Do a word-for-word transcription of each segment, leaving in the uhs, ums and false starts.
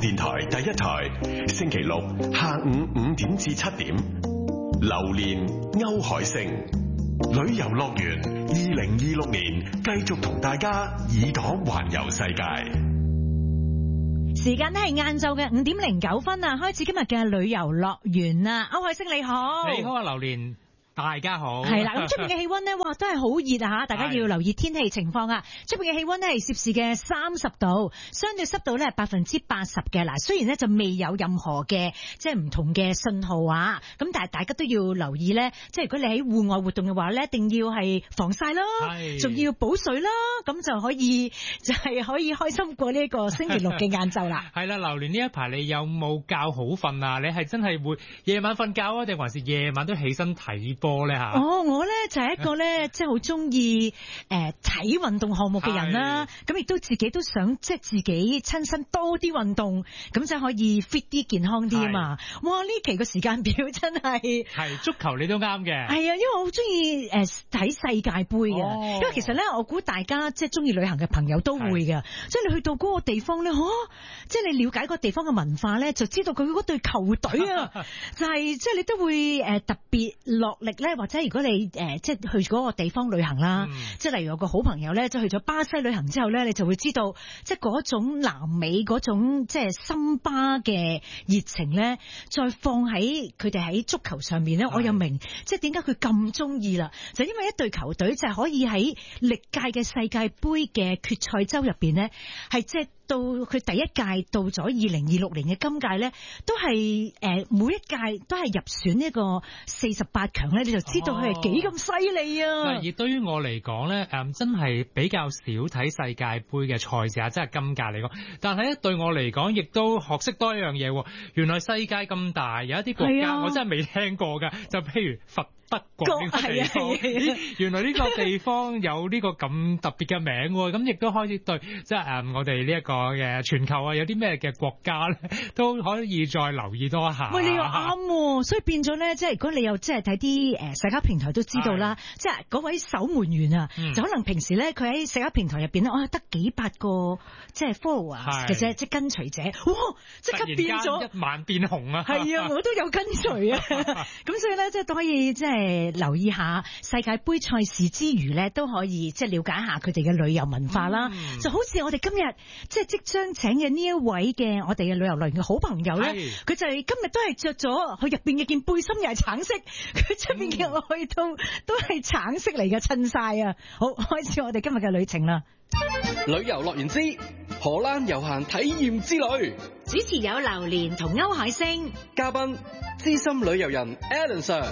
電台第一台，星期六下午五點至七點。榴蓮歐海星旅遊樂園二零二六年繼續同大家耳朵環遊世界。 時間咧係晏晝嘅五點零九分啊，開始今日嘅旅遊樂園啊，歐海星你好。 你好啊，榴蓮。大家好， 係啦，咁出邊嘅氣溫呢，哇，都係好熱啊吓！大家要留意天氣情況啊。出邊嘅氣溫呢係攝氏嘅三十度，相對濕度呢係百分之八十嘅。嗱，雖然呢就未有任何嘅即係唔同嘅信號啊，咁但係大家都要留意呢。即係如果你喺戶外活動嘅話呢，一定要係防曬啦，仲要補水啦，咁就可以就係、是、可以開心過呢個星期六嘅晏晝啦。 係啦，榴蓮呢一排你有冇覺好瞓啊？你係真係會夜晚瞓覺啊，定還是夜晚都起身睇波咧吓？ 哦，我咧就係、是、一個咧，即係好中意誒睇運動項目嘅人啦。咁亦都自己都想即係自己親身多啲運動，咁就可以 fit 啲健康啲啊嘛。哇！呢期個時間表真係係足球你都啱嘅。係啊， 因為我好中意誒睇世界盃啊、哦。因為其實咧，我估大家即係中意旅行嘅朋友都會嘅。即係你去到嗰個地方咧，嚇、哦，即係你了解個地方嘅文化咧，就知道佢嗰隊球隊啊，就係即係你都會誒特別落力咧，或者。即係如果你誒、呃、即係去嗰個地方旅行啦、嗯，即係例如有個好朋友咧，就去咗巴西旅行之後咧，你就會知道即係嗰種南美嗰種即係森巴嘅熱情咧，再放喺佢哋喺足球上面咧，我又明即係點解佢咁中意啦，就因為一隊球隊就係可以喺歷屆嘅世界盃嘅決賽周入邊咧，係即係。到佢第一屆到咗二零二六年嘅今屆咧，都係誒、呃、每一屆都係入選呢個四十八強咧，你就知道佢係幾咁犀利啊！ 嗱、哦，而對於我嚟講咧，誒、嗯、真係比較少睇世界盃嘅賽事啊，即係今屆嚟講。但係咧對我嚟講，亦都學識多一樣嘢。原來世界咁大，有一啲國家我真係未聽過㗎，就譬如佛德國呢個地方，咦，原來呢個地方有呢個咁特別嘅名喎，咁亦都開始對即係誒我哋呢一個嘅全球啊，有啲咩嘅國家咧，都可以再留意多一下。 喂，你又啱，所以變咗咧，即係如果你又即係睇啲誒社交平台都知道啦，即係嗰位守門員啊、嗯，就可能平時咧佢喺社交平台入邊咧，我得幾百個即係 followers 嘅啫，即係跟隨者，哇，即刻變咗一萬變紅啊！ 係啊，我都有跟隨啊，咁所以咧，即係都可以即係。誒，留意下世界盃賽事之餘咧，都可以即係了解下佢哋嘅旅遊文化啦、嗯。就好似我哋今日即係即將請嘅呢一位嘅我哋嘅旅遊樂園嘅好朋友咧，佢就係今日都係着咗佢入邊嘅件背心又係橙色，佢出邊嘅外套都係橙色嚟嘅，襯晒啊！好，開始我哋今日嘅旅程啦。 旅遊樂園之荷蘭遊行體驗之旅， 主持有榴蓮同歐海星， 嘉賓資深旅遊人 Alan Sir。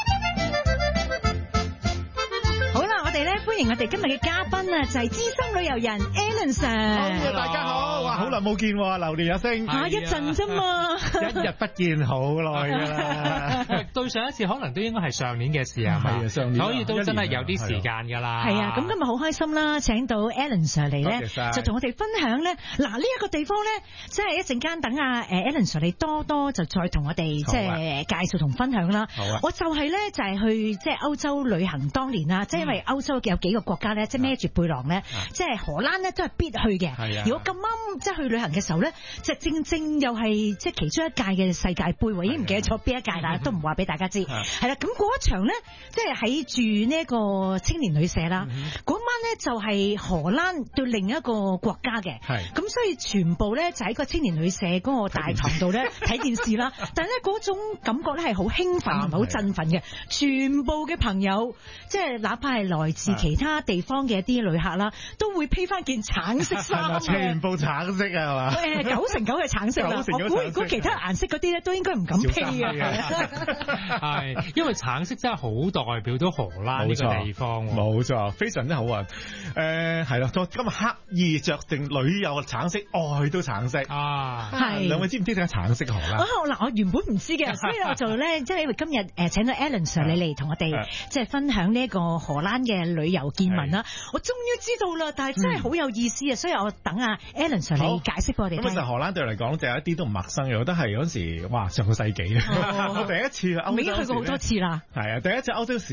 好啦，我哋咧歡迎我哋今日嘅嘉賓啊，就係資深旅遊人 Alan Sir。 好，大家好，哇，好耐冇見喎，榴蓮阿星， 下一陣啫嘛， 一日不見好耐噶啦。 對上一次可能都應該係上年嘅事啊，係啊，上年，所以都真係有啲時間噶啦。 係啊，咁今日好開心啦，請到 Alan Sir 嚟咧，就同我哋分享咧。嗱，呢一個地方咧，即係一陣間等阿誒 Alan Sir 你多多就再同我哋即係介紹同分享啦。好啊，我就係咧就係去即係歐洲旅行當年啦，即係因為歐洲有幾個國家咧，即係孭住背囊咧，即係荷蘭咧都係必去嘅。如果咁啱即係去旅行嘅時候咧，就正正又係即係其中一屆嘅世界盃，已經唔記得咗邊一屆啦，都唔話俾大家知。係啦，咁嗰一場咧，即係喺住呢一個青年旅社啦。嗰、嗯、晚咧就係荷蘭對另一個國家嘅，咁所以全部咧就喺個青年旅社嗰個大堂度咧睇電視啦。但係咧嗰種感覺咧係好興奮同埋好振奮嘅，全部嘅朋友即係哪怕係來自其他地方嘅一啲旅客啦，都會披翻件橙色衫， 全部橙色啊，係嘛？ 誒，九成九係橙色啦。我估如果其他顏色嗰啲咧，都應該唔敢披啊。 係，因為橙色真係好代表到荷蘭呢個地方。 冇錯，非常之好啊。誒，係啦，今日刻意着定旅遊橙色，愛都橙色啊。係，兩位知唔知點解橙色荷蘭？ 嗱，我原本唔知嘅，所以我就咧，即係因為今日誒請到 Alan Sir 你嚟同我哋即係分享呢一個荷蘭嘅旅遊見聞啦。我終於知道啦，但係真係好有意思啊！所以我等阿 Alan Sir 你解釋俾我哋聽。 咁其實荷蘭對我嚟講就有一啲都唔陌生嘅，我覺得係嗰時哇上個世紀啊！我第一次去歐洲， 我已經去過好多次啦。 係啊，第一次歐洲時。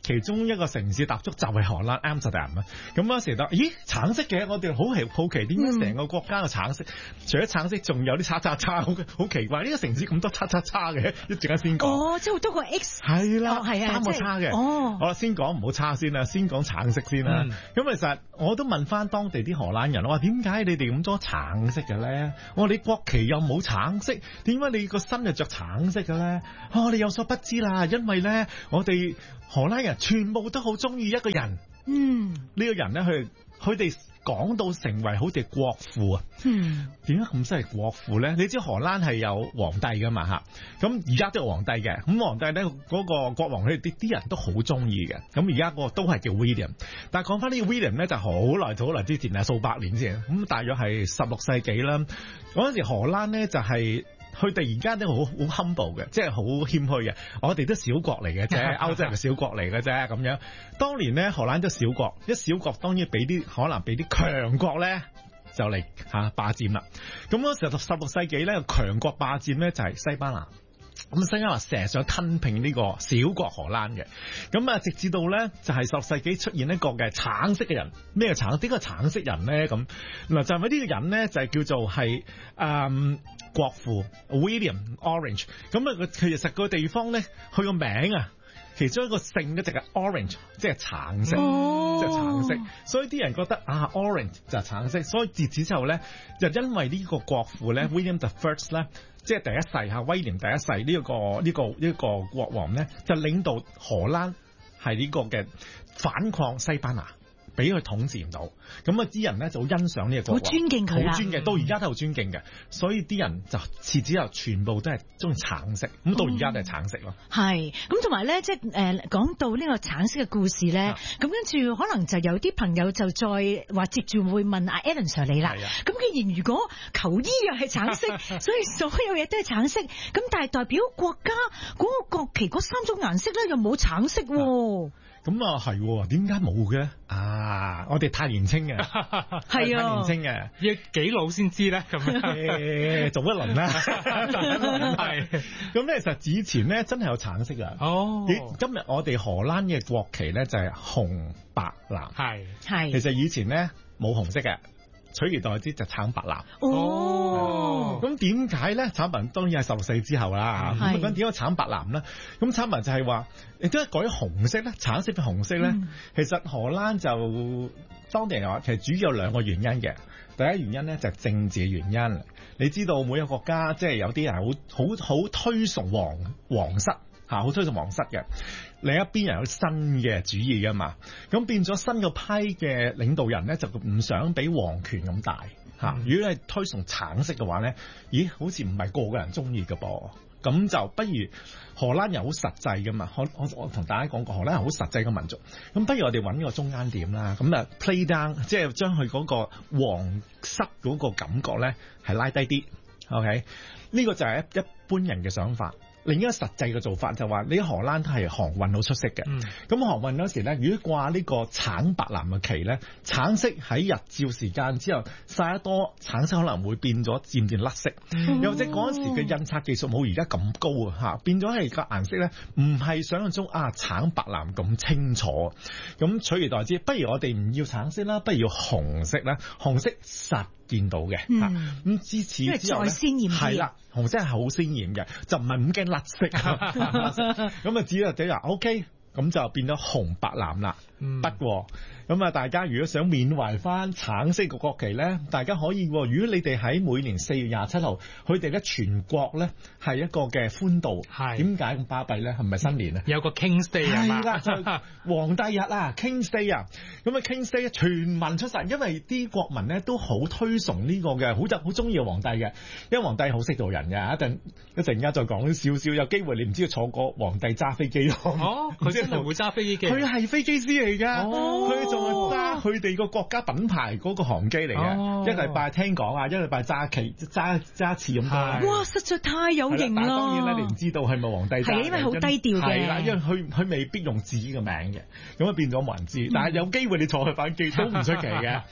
其中一個城市踏足就係荷蘭 Amsterdam 啊。咁嗰時就咦橙色嘅，我哋好奇好奇點解成個國家嘅橙色，嗯、除咗橙色仲有啲叉叉叉，好好奇怪呢、呢個城市咁多叉叉叉嘅，一陣間先講。 哦，即係好多個 X。 係啦， 係啊， 三個叉嘅。 哦， 好啦，先講唔好叉先啦，先講橙色先啦。咁、嗯、其實我都問翻當地啲荷蘭人，我話點解你哋咁多橙色嘅咧？我話你國旗又冇橙色，點解你個身就着橙色嘅咧？哦，你有所不知啦，因為咧我哋荷蘭人全部都好中意一個人。嗯，呢、呢個人咧，佢佢哋講到成為好似國父啊。嗯，點解咁犀利國父咧？你知荷蘭係有皇帝噶嘛吓，咁而家都有皇帝嘅。咁皇帝咧嗰個國王，佢哋啲啲人都好中意嘅。咁而家嗰個都係叫 William， 但係講翻呢個 William 咧，就好耐好耐之前啊，數百年先。咁大約係十六世紀啦。嗰陣時荷蘭咧就係、是。佢哋而家都好好 humble 嘅，即係好謙虛嘅。我哋都小國嚟嘅啫，歐洲係小國嚟嘅啫咁樣。當年咧，荷蘭都小國，一小國當然俾啲可能俾啲強國咧就嚟嚇霸佔啦。咁嗰時候十六世紀咧，強國霸佔咧就係西班牙。咁西班牙成日想吞併呢個小國荷蘭嘅。咁啊，直至到咧就係十六世紀出現一個嘅橙色嘅人。咩橙色？點解橙色人咧？咁嗱就係呢個人咧就係叫做係誒。嗯國父 William Orange， 咁啊佢其實個地方咧，佢個名啊，其中一個姓咧就係 Orange， 即係橙色，哦、即係橙色，所以啲人覺得啊 Orange 就係橙色，所以自此之後咧，就因為呢個國父咧 William the First 咧，即係第一世嚇威廉第一世呢、這個呢、這個呢、這個國王咧，就領導荷蘭係呢個嘅反抗西班牙。俾佢統治唔到，咁啊啲人咧就好欣賞呢個國王，好尊敬佢，好尊敬，到而家都好尊敬嘅。所以啲人就自此之後全部都係中意橙色，咁到而家都係橙色咯。係、嗯，咁同埋咧，即係誒講到呢個橙色嘅故事咧，咁跟住可能就有啲朋友就再話接住會問阿 Alan Sir 你啦。咁既然如果球衣又係橙色，所以所有嘢都係橙色，咁但係代表國家嗰、嗰個國旗嗰三種顏色咧又冇橙色喎。咁啊係，點解冇嘅？啊，我哋太年青嘅，係啊，太年青嘅，要幾老先知咧？咁樣做一輪啦，係。咁咧，其實以前咧真係有橙色噶。哦，今日我哋荷蘭嘅國旗咧就係紅白藍，係係。其實以前咧冇紅色嘅。取而代之就橙白藍。哦，咁點解咧？橙白當然係十六世紀之後啦。咁講點解橙白藍咧？咁橙白就係話，亦都係改紅色咧，橙色變紅色咧。嗯、其實荷蘭就當地人話，其實主要有兩個原因嘅。第一原因咧就係政治嘅原因。你知道每個國家即係有啲人好好好推崇皇皇室嚇，好推崇皇室嘅。另一邊人有新嘅主義噶嘛，咁變咗新個批嘅領導人咧就唔想俾皇權咁大嚇。嗯、如果係推崇橙色嘅話咧，咦，好似唔係個個人中意嘅噃。咁就不如荷蘭人好實際噶嘛，我我我同大家講過，荷蘭人好實際嘅民族。咁不如我哋揾個中間點啦，咁啊 play down，即係將佢嗰個皇室嗰個感覺咧係拉低啲。OK，呢個就係一一般人嘅想法。另一個實際嘅做法就話，你荷蘭都係航運好出色嘅。咁、嗯、航運嗰時咧，如果掛呢個橙白藍嘅旗咧，橙色喺日照時間之後曬得多，橙色可能會變咗漸漸甩色。嗯、又或者嗰陣時嘅印刷技術冇而家咁高啊，嚇變咗係個顏色咧，唔係想象中啊橙白藍咁清楚。咁取而代之，不如我哋唔要橙色啦，不如要紅色啦，紅色實見到嘅。咁、嗯、之此之後咧，再鮮豔啲。係啦，紅色係好鮮豔嘅，就唔係咁驚甩色。咁啊，只係點啊 ？OK，咁就變咗紅白藍啦。嗯、不過咁啊，大家如果想緬懷翻橙色嘅國旗咧，大家可以。如果你哋喺每年四月廿七號，佢哋咧全國咧係一個嘅歡度。係點解咁巴閉咧？係咪新年啊？有個 King's Day 係嘛？係啦，就皇帝日啊 ，King's Day 啊。咁啊 ，King's Day 全民出晒，因為啲國民咧都好推崇呢個嘅，好就好中意皇帝嘅。因為皇帝好識做人嘅，一陣一陣間再講少少。有機會你唔知要坐過皇帝揸飛機咯。哦，佢真係會揸飛機嘅。佢係飛機師嚟噶。佢仲係揸佢哋個國家品牌嗰個航機嚟嘅。哦、一禮拜聽講啊，一禮拜揸期揸揸一次咁多。哇，實在太有型啦！但係當然咧，你唔知道係咪皇帝揸嘅。係因為好低調嘅。係啦，因為佢佢未必用自己嘅名嘅，咁啊變咗冇人知。嗯、但係有機會你坐去班機都唔出奇嘅。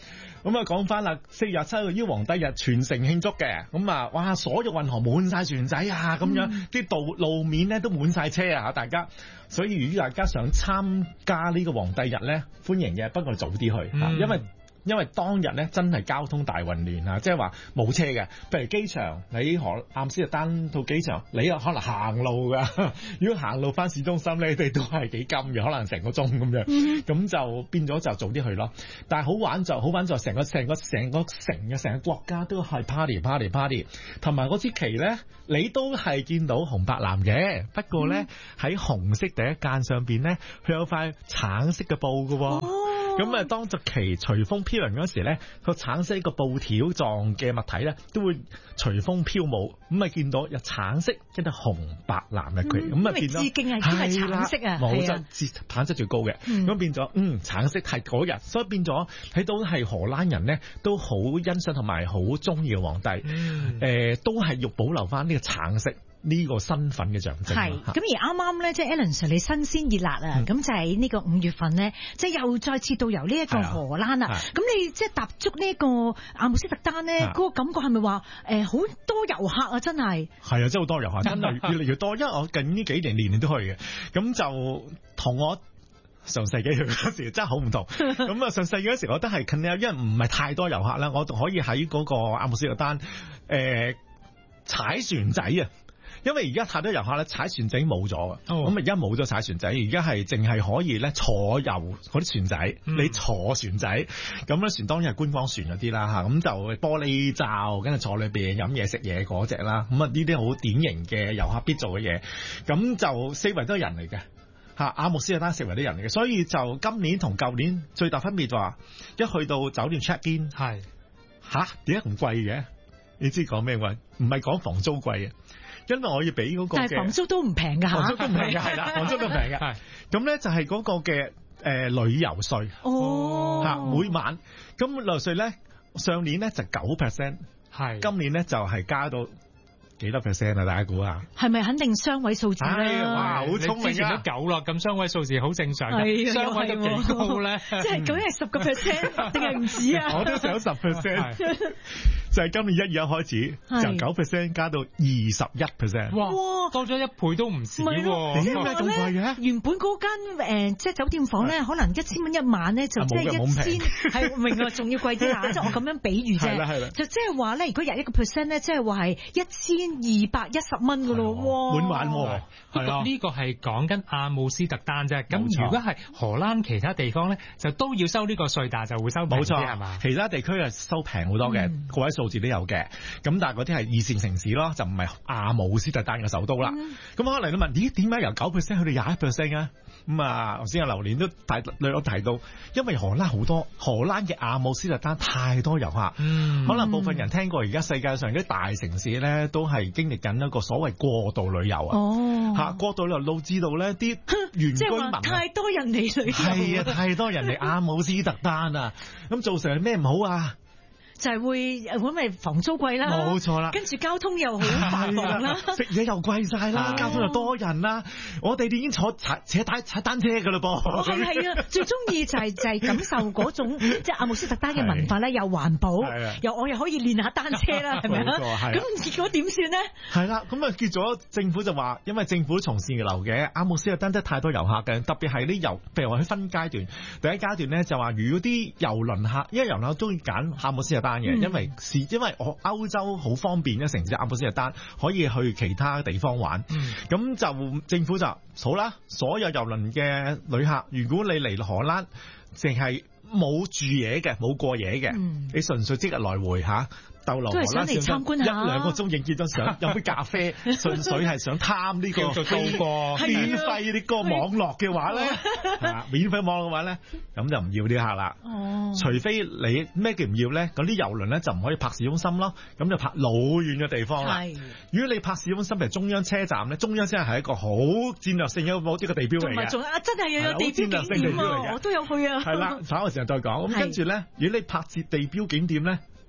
咁啊講翻啦，四月廿七號呢個皇帝日全城慶祝嘅，咁啊哇所有運河滿晒船仔啊咁樣，啲、嗯、道路面咧都滿晒車啊，大家，所以如果大家想參加呢個皇帝日咧，歡迎嘅，不過早啲去、嗯、因為。因為當日咧真係交通大混亂啊，即係話冇車嘅。譬如機場，你荷阿姆斯特丹到機場，你又可能行路㗎。如果行路翻市中心咧，你哋都係幾金嘅，可能成個鐘咁樣。咁、嗯、就變咗就早啲去咯。但係好玩就好玩就成個成個成個城嘅成個國家都係 party party party， 同埋嗰支旗咧，你都係見到紅白藍嘅。不過咧喺、嗯、紅色第一間上邊咧，佢有塊橙色嘅布㗎喎。咁、哦、啊，當隻旗隨風飄揚嗰時咧，個橙色個布條狀嘅物體咧，都會隨風飄舞，咁啊見到有橙色，跟住紅白藍嘅旗，咁、嗯、啊變咗，係啦，橙色啊，冇錯，橙色最高嘅，咁、嗯、變咗，嗯，橙色係嗰日，所以變咗睇到係荷蘭人咧都好欣賞同埋好中意嘅皇帝，誒、嗯呃，都係要保留翻呢個橙色。呢、這個身份嘅象徵係，咁而啱啱咧，即係 Alan Sir 你新鮮熱辣啊！咁、嗯、就係呢個五月份咧，即係又再次導遊呢一個荷蘭啊！咁你即係踏足呢個阿姆斯特丹咧，嗰、那個感覺係咪話誒好多遊客啊？真係係啊，真係好多遊客，真係越嚟越多。因為我近呢幾年年年都去嘅，咁就同我上世紀去嗰時真係好唔同。咁啊，上世紀嗰時我覺得係近啊，因為唔係太多遊客啦，我仲可以喺嗰個阿姆斯特丹誒、呃、踩船仔啊！因為而家太多遊客咧，踩船仔冇咗啊！咁而家冇咗踩船仔，而家係淨係可以咧坐遊嗰啲船仔、嗯。你坐船仔，咁咧船當然係觀光船嗰啲啦嚇，咁就玻璃罩，跟住坐裏邊飲嘢食嘢嗰隻啦。咁啊呢啲好典型嘅遊客必做嘅嘢。咁就四圍都係人嚟嘅嚇，阿姆斯特丹四圍都人嚟嘅，所以就今年同舊年最大分別就話，一去到酒店 check in 係嚇點解咁貴嘅？你知講咩貴？唔係講房租貴嘅。因為我要俾嗰個，但係房租都唔平㗎嚇，房租都唔平㗎，係啦，房租都唔平㗎。係咁咧，就係嗰個嘅誒、呃、旅遊稅哦嚇，每晚咁旅遊稅咧，上年咧就九 percent， 係今年咧就係加到幾多 percent 啊？大家估下係咪肯定雙位數字咧？哇，好聰明啊！之前都九啦，咁雙位數字好正常嘅，雙位有幾高咧？即係究竟係十個 percent 定係唔止啊？我都想十 percent。就係、是、今年一月一開始，由九 percent 加到二十一 percent， 哇，多咗一倍都唔少喎。點解咁貴嘅？原本嗰間誒即係酒店房咧，可能一千蚊一晚咧，就即係一千，係明啊，仲要貴啲啦。即係我咁樣比喻啫，就即係話咧，如果廿一個 percent 咧，即係話係一千二百一十蚊噶咯，哇，滿晚喎。不過呢個係講緊阿姆斯特丹啫，咁如果係荷蘭其他地方咧，就都要收呢個稅，但係就會收平啲係嘛？其他地區係收平好多嘅，個位數字都有嘅，咁但係嗰啲係二線城市咯，就唔係阿姆斯特丹嘅首都啦。咁、嗯、可能你問，咦，點解由九 percent 去到廿一 percent 啊？咁啊，頭先阿榴蓮都提略有提到，因為荷蘭好多荷蘭嘅阿姆斯特丹太多遊客、嗯，可能部分人聽過，而家世界上啲大城市咧都係經歷緊一個所謂過度旅遊啊。哦，嚇過度旅遊導致到咧啲原居民、啊、太多人嚟旅遊，係啊，太多人嚟阿姆斯特丹啊，咁造成咩唔好啊？就係、是、會，咁咪房租貴啦，冇錯啦，跟住交通又好繁忙啦，食嘢又貴晒啦，交通又多人啦，我哋已經坐踩踩單踩單車噶嘞噃，係係啊，最中意就係、是、就係、是、感受嗰種即係阿姆斯特丹嘅文化咧，又環保，又我又可以練下單車啦，係咪啊？咁結果點算呢？係啦，咁啊結咗政府就話，因為政府從善如流嘅，阿姆斯特丹得太多遊客嘅，特別係啲遊，譬如話佢分階段，第一階段咧就話，如果啲遊輪客，因為遊輪客都要揀阿姆斯特丹嘅、嗯，因為是因為我歐洲好方便嘅城市阿姆斯特丹，可以去其他地方玩。咁、嗯、就政府就好啦，所有郵輪嘅旅客，如果你嚟荷蘭，淨係冇住嘢嘅，冇過夜嘅、嗯，你純粹即日來回嚇。逗留荷蘭嚟參觀下，一兩個鐘影幾張相，飲杯咖啡，純粹係想貪呢、這個高過免費呢個網絡嘅話咧，啊，免費網絡嘅話咧，咁就唔要啲客啦。哦，除非你咩叫唔要咧？嗰啲遊輪咧就唔可以泊市中心咯，咁就泊老遠嘅地方啦。如果你泊市中心，譬如中央車站咧，中央車站係一個好戰略性嘅某啲嘅地標嚟嘅。同埋仲啊，真係又有地標景點啊！我都有去啊。係啦，稍後時候再講。咁跟住咧，如果你泊設地標景點咧。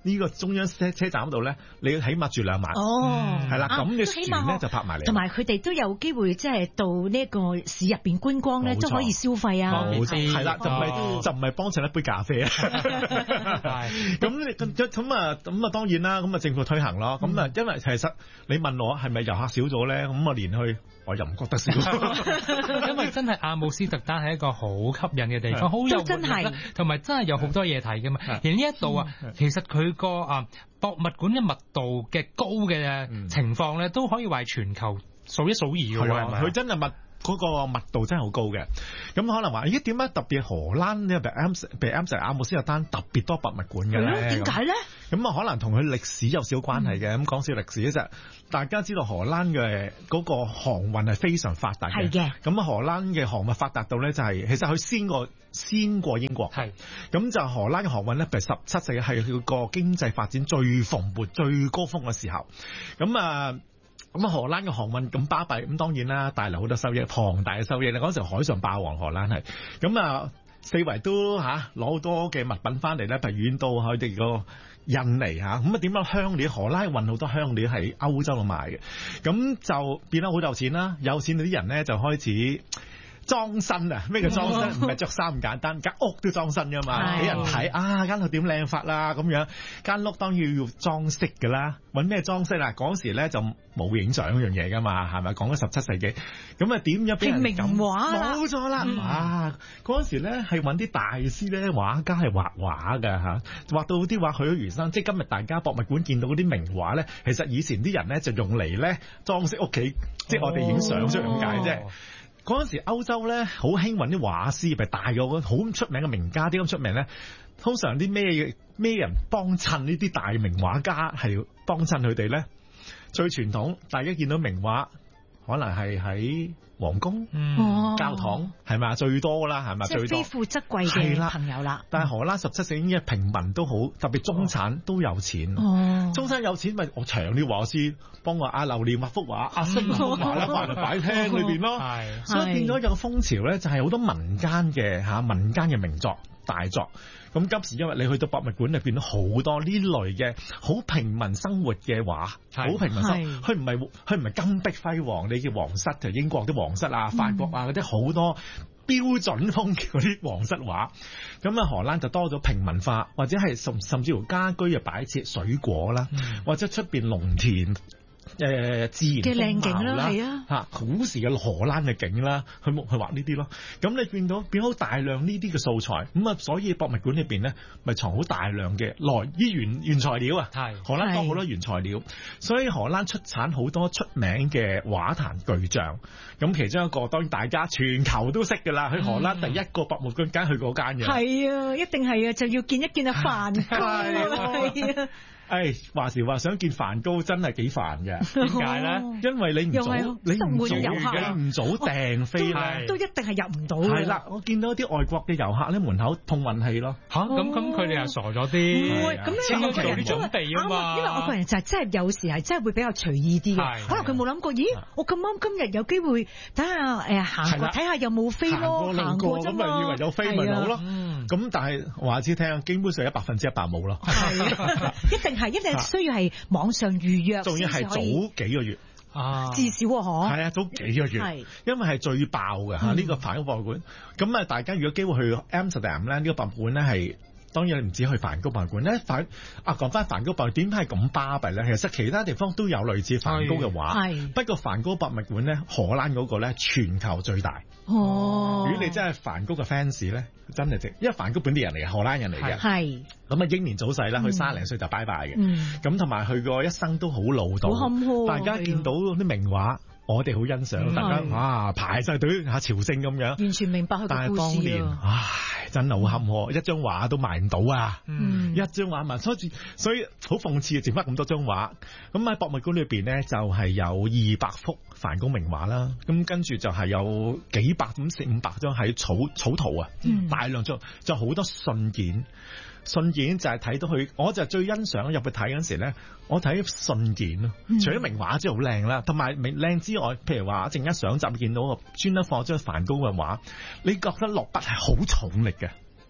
呢個中央車車站嗰度咧，你要起碼住兩晚。 哦， 係啦，咁嘅船咧就泊埋嚟。 同埋佢哋都有機會即係到呢一個市入邊觀光咧，都可以消費啊。 冇錯，係啦，就唔係就唔係幫襯一杯咖啡啊。係咁咁咁啊咁啊，當然啦，咁啊政府推行咯。咁啊，因為其實你問我係咪遊客少咗咧？咁我連去。我又唔覺得少， 因為真係阿姆斯特丹係一個好吸引嘅地方，好有活力，同埋真係有好多嘢睇㗎嘛。而呢一度啊，其實佢個啊博物館嘅密度嘅高嘅情況咧，都可以話係全球數一數二㗎喎。 佢真係密。嗰個密度真係好高嘅，咁可能話咦點解特別荷蘭呢？譬如阿姆譬如阿姆斯特丹阿姆斯特丹特別多博物館嘅咧？ 點解咧？ 咁啊可能同佢歷史有少關係嘅。咁講少歷史啫，大家知道荷蘭嘅嗰個航運係非常發達嘅。係嘅。咁啊荷蘭嘅航運發達到咧就係、是、其實佢先過先過英國。係。咁就荷蘭嘅航運咧，譬如十七世紀係佢個經濟發展最蓬勃、最高峰嘅時候。咁啊。咁荷蘭嘅航運咁巴閉，咁當然啦，帶嚟好多收益，龐大嘅收益。你嗰時候海上霸王荷蘭係，咁啊四圍都嚇攞好多嘅物品翻嚟咧，譬如遠到佢哋個印尼嚇，咁啊點樣香料？荷蘭運好多香料喺歐洲度賣嘅，咁就變得好有錢啦。有錢嗰啲人咧就開始裝身啊！咩叫裝身？唔係着衫咁簡單，間屋都裝身噶嘛，俾人睇啊間屋點靚法啦咁樣。間屋當然要裝飾噶啦，揾咩裝飾啊？嗰時咧就冇影相嗰樣嘢噶嘛，係咪？講緊十七世紀，咁啊點樣俾人名畫？ 冇錯啦！嗯、啊嗰時咧係揾啲大師咧，畫家係畫畫㗎嚇，畫到啲畫栩栩如生。即係今日大家博物館見到嗰啲名畫咧，其實以前啲人咧就用嚟咧裝飾屋企，即係我哋影相出嚟咁解啫。嗰陣時歐洲咧好興揾啲畫師，咪大個好出名嘅名家，啲咁出名咧，通常啲咩咩人幫襯呢啲大名畫家係幫襯佢哋咧？最傳統，大家見到名畫可能係喺皇宮、嗯、教堂係咪最多啦？係咪最多？即係非富則貴嘅朋友啦。但係荷蘭十七世紀嘅平民都好，特別中產都有錢。哦，中產有錢咪我長啲畫師幫我阿榴蓮畫幅畫，阿星畫畫啦，擺嚟擺廳裏邊咯。係，所以變咗有個風潮咧，就係好多民間嘅嚇民間嘅名作大作。咁今時因為你去到博物館裏邊都好多呢類嘅好平民生活嘅畫，好平民生活，佢唔係佢唔係金碧輝煌，你叫皇室就英國啲皇室啊、法國啊嗰啲好多標準風嗰啲皇室畫。咁啊荷蘭就多咗平民化，或者係甚甚至乎家居嘅擺設水果啦，嗯、或者出邊農田。誒、呃、自然嘅靚景啦，係啊嚇古時嘅荷蘭嘅景啦，去去畫呢啲咯。咁你見到變好大量呢啲嘅素材，咁啊，所以博物館裏邊咧，咪藏好大量嘅來依原原材料啊。係荷蘭多好多原材料，所以荷蘭出產好多出名嘅畫壇巨匠。咁其中一個當然大家全球都識㗎啦，去荷蘭第一個博物館梗係去嗰間嘅。係啊，一定係啊，就要見一見阿梵高啊，係啊。誒、哎、話時話想見梵高真係幾煩嘅，點解咧？因為你唔早，你唔早，你唔早訂飛咧，都一定係入唔到。係啦，我見到啲外國嘅遊客咧，門口碰運氣咯。嚇、啊，咁咁佢哋又傻咗啲。唔會，咁你外國人做啲準備啊嘛。因為外國人就係真係有時係真係會比較隨意啲嘅，可能佢冇諗過，咦？我咁啱今日有機會睇下誒行過睇下有冇飛咯，行過咁咪以為有飛咪好咯。咁但係話之聽，基本上一百分之一百冇咯。一定。係一定需要係網上預約，仲要係早幾個月啊，至少喎，嗬。係啊，早幾個月，係因為係最爆嘅嚇呢個梵高博物館。咁啊，大家如果機會去 Amsterdam 咧，呢個博物館咧係當然你唔止去梵高博物館咧。梵啊講翻梵高博物館點解係咁巴閉咧？其實其他地方都有類似梵高嘅畫，係不過梵高博物館咧，荷蘭嗰個咧全球最大。哦，如果你真係梵高嘅 fans 咧，真係值，因為梵高本地人嚟嘅，荷蘭人嚟嘅，係咁啊英年早逝啦，佢卅零歲就拜拜嘅，咁同埋佢個一生都好老道，好坎坷，大家見到啲名畫，我哋好欣賞，大家哇排晒隊嚇朝聖咁樣，完全明白佢嘅故事。但係當年，唉，真係好坎坷，一張畫都賣唔到啊！嗯、一張畫賣，所以所以好諷刺，剩翻咁多張畫。咁喺博物館裏邊咧，就係有二百幅梵高名畫啦。咁跟住就係有幾百咁四五百張喺草草圖啊，嗯、大量張，就好多信件。信件就係睇到佢，我就最欣賞入去睇嗰陣時咧，我睇信件咯。除咗名畫之外好靚啦，同埋名靚之外，譬如話一陣間上集見到個專登放張梵高嘅畫，你覺得落筆係好重力嘅。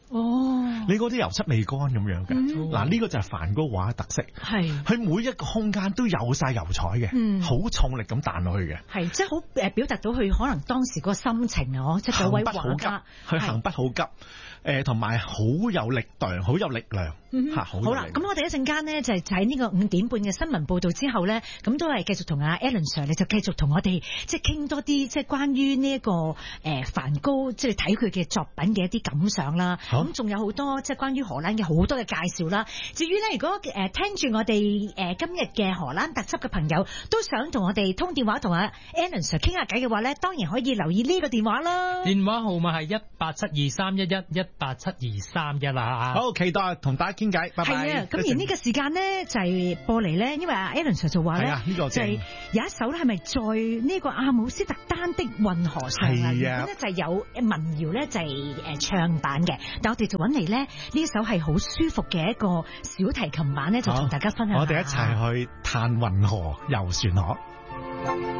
哦， 你嗰啲油漆未乾咁樣嘅。嗱、嗯，呢、這個就係梵高畫嘅特色，係佢每一個空間都有晒油彩嘅，好、嗯、重力咁彈落去嘅，係即係好誒表達到佢可能當時個心情啊，即係嗰位畫家，佢行不好急，誒同埋好有力量，好有力量。嗯、好啦，咁我哋一陣間呢，就係喺呢個五點半嘅新聞報道之後呢，咁都係繼續同阿 Alan Sir 你就繼續同我哋即係傾多啲即係關於呢一個誒梵高即係睇佢嘅作品嘅一啲感想啦。咁仲有好多即係關於荷蘭嘅好多嘅介紹啦。至於呢，如果誒聽住我哋誒今日嘅荷蘭特輯嘅朋友都想同我哋通電話同阿 Alan Sir 傾下偈嘅話呢，當然可以留意呢個電話啦。 電話號碼係一八七二三一一一八七二三一啦。 好，期待同大家傾偈，拜拜。 係啊，咁而呢個時間呢，就係播嚟咧，因為阿 Alan Sir 就話咧，呢個就係有一首咧係咪在呢個阿姆斯特丹的運河上啊？原本咧就係有民謠咧就係誒唱版嘅，但我哋就揾嚟咧呢一首係好舒服嘅一個小提琴版咧，就同大家分享。 我哋一齊去嘆運河遊船河。